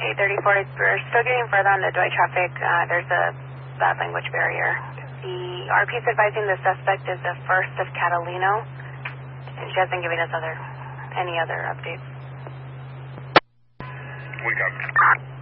834, we're still getting further on the Dwight traffic. There's a bad language barrier. The RP is advising the suspect is the first of Catalino, and she hasn't given us any other updates. We got